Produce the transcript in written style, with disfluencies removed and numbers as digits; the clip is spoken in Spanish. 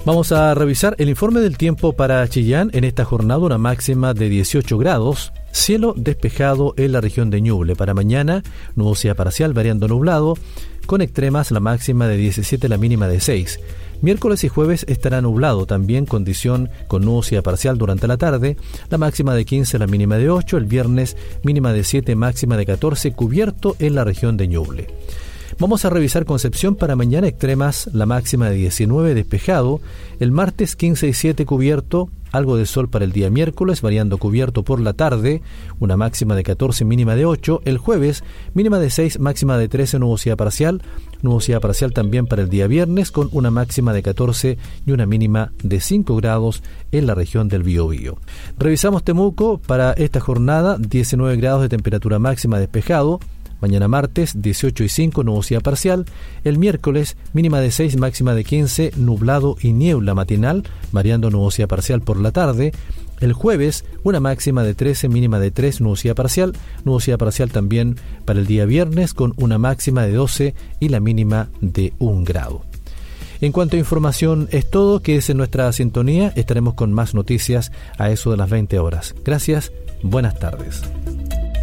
Vamos a revisar el informe del tiempo para Chillán. En esta jornada una máxima de 18 grados, cielo despejado en la región de Ñuble. Para mañana, nubosidad parcial variando nublado, con extremas la máxima de 17, la mínima de 6. Miércoles y jueves estará nublado, también condición con nubosidad parcial durante la tarde, la máxima de 15, la mínima de 8. El viernes, mínima de 7, máxima de 14, cubierto en la región de Ñuble. Vamos a revisar Concepción. Para mañana extremas, la máxima de 19, despejado. El martes 15 y 7 cubierto, algo de sol para el día miércoles, variando cubierto por la tarde, una máxima de 14, mínima de 8. El jueves, mínima de 6, máxima de 13, nubosidad parcial también para el día viernes, con una máxima de 14 y una mínima de 5 grados en la región del Biobío. Revisamos Temuco. Para esta jornada, 19 grados de temperatura máxima, despejado. Mañana martes, 18 y 5, nubosidad parcial. El miércoles, mínima de 6, máxima de 15, nublado y niebla matinal, variando nubosidad parcial por la tarde. El jueves, una máxima de 13, mínima de 3, nubosidad parcial también para el día viernes, con una máxima de 12 y la mínima de 1 grado. En cuanto a información es todo, quédese en nuestra sintonía, estaremos con más noticias a eso de las 20 horas. Gracias, buenas tardes.